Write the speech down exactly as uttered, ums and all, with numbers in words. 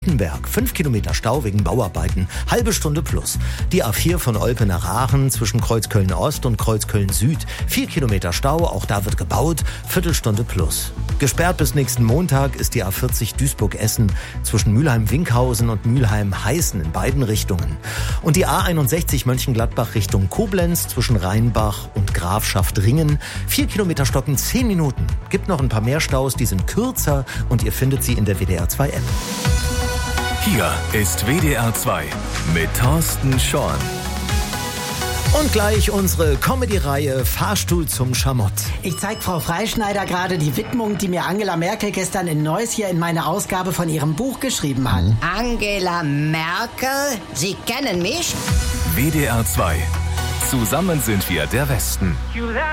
Wittenberg, fünf Kilometer Stau wegen Bauarbeiten, halbe Stunde plus. Die A vier von Olpe nach Aachen zwischen Kreuzköln Ost und Kreuzköln Süd, vier Kilometer Stau, auch da wird gebaut, Viertelstunde plus. Gesperrt bis nächsten Montag ist die A vierzig Duisburg-Essen zwischen Mülheim-Winkhausen und Mülheim-Heißen in beiden Richtungen. Und die A einundsechzig Mönchengladbach Richtung Koblenz zwischen Rheinbach und Grafschaft Ringen. Vier Kilometer stocken, zehn Minuten. Gibt noch ein paar mehr Staus, die sind kürzer und ihr findet sie in der W D R zwei App. Hier ist W D R zwei mit Thorsten Schorn. Und gleich unsere Comedy-Reihe Fahrstuhl zum Schamott. Ich zeig Frau Freischneider gerade die Widmung, die mir Angela Merkel gestern in Neuss hier in meine Ausgabe von ihrem Buch geschrieben hat. Angela Merkel? Sie kennen mich? W D R zwei. Zusammen sind wir der Westen.